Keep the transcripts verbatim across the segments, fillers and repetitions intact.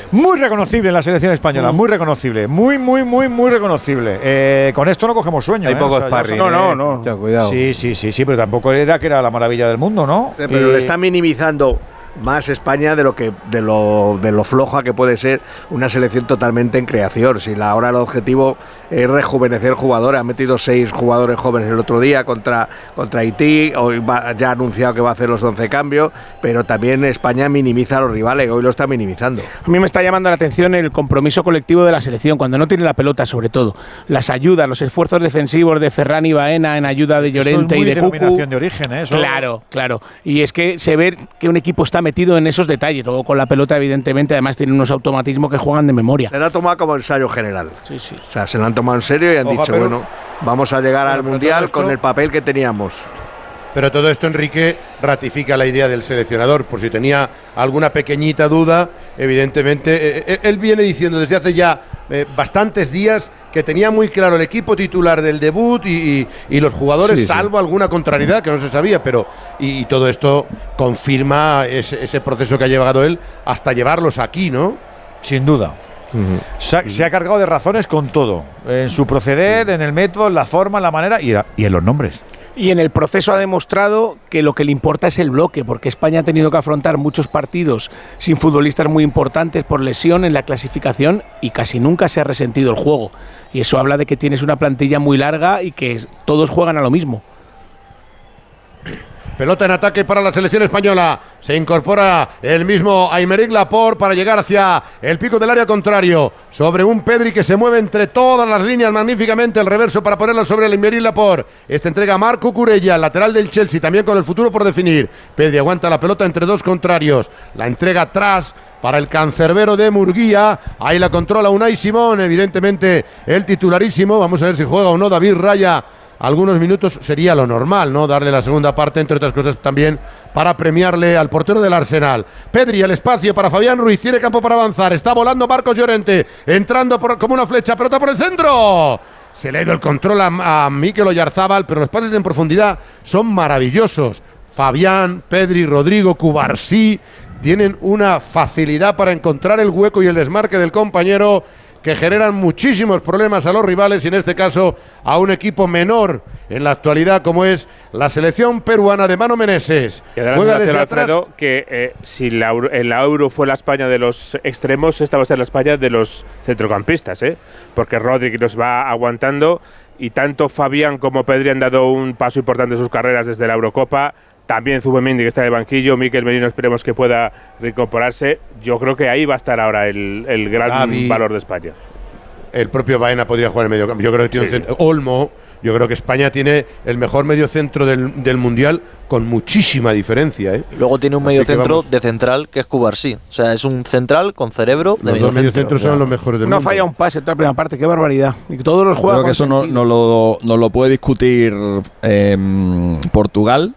muy reconocible en la selección española, mm. muy reconocible, muy, muy, muy, muy reconocible. Eh, con esto no cogemos sueño. Hay ¿eh? poco o sea, sparring. No, no, no. no. Ya, cuidado. Sí, sí, sí, sí, pero tampoco era que era la maravilla del mundo, ¿no? Sí, pero y... le está minimizando más España de lo que de lo de lo floja que puede ser una selección totalmente en creación. Si la, ahora el objetivo es rejuvenecer jugadores, ha metido seis jugadores jóvenes el otro día contra contra Haití, hoy va, ya ha anunciado que va a hacer los once cambios, pero también España minimiza a los rivales, hoy lo está minimizando. A mí me está llamando la atención el compromiso colectivo de la selección, cuando no tiene la pelota, sobre todo, las ayudas, los esfuerzos defensivos de Ferran y Baena en ayuda de Llorente y de Cucu. Denominación de origen, ¿eh? Eso Claro, claro. Y es que se ve que un equipo está metido en esos detalles. Luego con la pelota, evidentemente, además tiene unos automatismos que juegan de memoria. Se la ha tomado como ensayo general. Sí, sí. O sea, se lo han tomado en serio y han Ojo, dicho, pero, bueno, vamos a llegar al Mundial esto, con el papel que teníamos. Pero todo esto, Enrique, ratifica la idea del seleccionador. Por si tenía alguna pequeñita duda, evidentemente, eh, él viene diciendo desde hace ya eh, bastantes días que tenía muy claro el equipo titular del debut y, y, y los jugadores, sí, salvo sí. alguna contrariedad que no se sabía, pero y, y todo esto confirma ese, ese proceso que ha llevado él hasta llevarlos aquí, ¿no? Sin duda. Uh-huh. Se, ha, se ha cargado de razones con todo, en su proceder, en el método, en la forma, en la manera y, y en los nombres. Y en el proceso ha demostrado que lo que le importa es el bloque, porque España ha tenido que afrontar muchos partidos sin futbolistas muy importantes por lesión en la clasificación y casi nunca se ha resentido el juego. Y eso habla de que tienes una plantilla muy larga y que todos juegan a lo mismo. Pelota en ataque para la selección española. Se incorpora el mismo Aymeric Laporte para llegar hacia el pico del área contrario. Sobre un Pedri que se mueve entre todas las líneas magníficamente. El reverso para ponerla sobre el Aymeric Laporte. Esta entrega a Marco Cucurella, lateral del Chelsea, también con el futuro por definir. Pedri aguanta la pelota entre dos contrarios. La entrega atrás para el cancerbero de Murguía. Ahí la controla Unai Simón, evidentemente el titularísimo. Vamos a ver si juega o no David Raya. Algunos minutos sería lo normal, ¿no? Darle la segunda parte, entre otras cosas también para premiarle al portero del Arsenal. Pedri, el espacio para Fabián Ruiz, tiene campo para avanzar, está volando Marcos Llorente, entrando por, como una flecha, pelota por el centro. Se le ha ido el control a, a Mikel Oyarzábal, pero los pases en profundidad son maravillosos. Fabián, Pedri, Rodrigo, Cubarsí tienen una facilidad para encontrar el hueco y el desmarque del compañero, que generan muchísimos problemas a los rivales y en este caso a un equipo menor en la actualidad como es la selección peruana de Mano Meneses. Juega desde atrás. Alfredo, que eh, si la Euro, en la Euro fue la España de los extremos, esta va a ser la España de los centrocampistas, ¿eh? Porque Rodri nos va aguantando y tanto Fabián como Pedri han dado un paso importante en sus carreras desde la Eurocopa. También Zubimendi, que está en el banquillo. Mikel Merino, esperemos que pueda reincorporarse. Yo creo que ahí va a estar ahora el, el gran Gavi, valor de España. El propio Baena podría jugar en medio campo. Yo creo que tiene sí. un centro. Olmo. Yo creo que España tiene el mejor mediocentro del, del Mundial con muchísima diferencia, ¿eh? Luego tiene un mediocentro de central que es Cubarsí. O sea, es un central con cerebro de Los dos mediocentros son los mejores del no mundo. No falla un pase en toda la primera parte, qué barbaridad. Y todos los juegos. Creo que eso no, no, lo, no lo puede discutir eh, Portugal.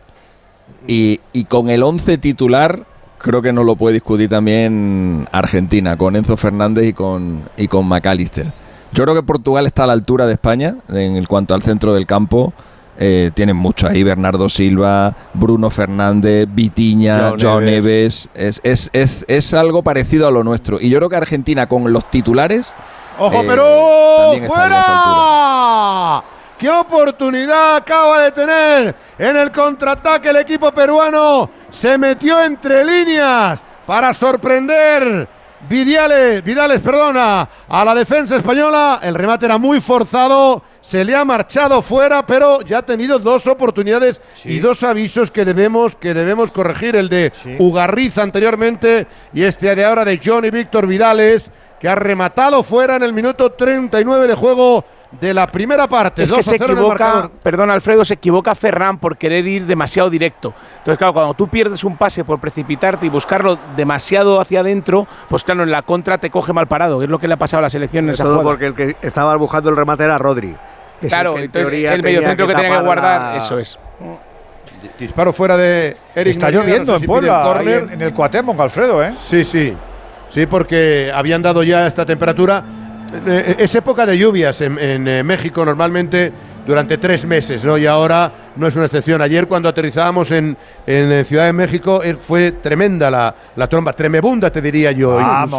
Y, y con el once titular creo que no lo puede discutir también Argentina, con Enzo Fernández y con, y con McAllister. Yo creo que Portugal está a la altura de España en cuanto al centro del campo. Eh, tienen mucho ahí, Bernardo Silva, Bruno Fernández, Vitinha, John, John Neves. Neves. Es, es, es, es algo parecido a lo nuestro. Y yo creo que Argentina con los titulares... ¡Ojo, eh, Perú! ¡Fuera! ¡Qué oportunidad acaba de tener en el contraataque el equipo peruano! Se metió entre líneas para sorprender Vidales, Vidales, perdona, a la defensa española. El remate era muy forzado, se le ha marchado fuera, pero ya ha tenido dos oportunidades sí. y dos avisos que debemos, que debemos corregir. El de sí. Ugarriz anteriormente y este de ahora de Johnny Víctor Vidales, que ha rematado fuera en el minuto treinta y nueve de juego de la primera parte. Es que se equivoca, perdón Alfredo, se equivoca Ferran por querer ir demasiado directo. Entonces claro, cuando tú pierdes un pase por precipitarte y buscarlo demasiado hacia adentro, pues claro, en la contra te coge mal parado, que es lo que le ha pasado a la selección en esa jugada. Porque el que estaba buscando el remate era Rodri. Claro, el, el mediocentro que, que tenía que guardar, la... eso es. Disparo fuera de Eric. Está García, lloviendo no sé en si Puebla, en, en el Cuauhtémoc, Alfredo, ¿eh? Sí, sí. Sí, porque habían dado ya esta temperatura. Es época de lluvias en, en eh, México normalmente durante tres meses, ¿no? Y ahora no es una excepción. Ayer cuando aterrizábamos en, en Ciudad de México eh, fue tremenda la, la tromba, tremebunda te diría yo. Vamos.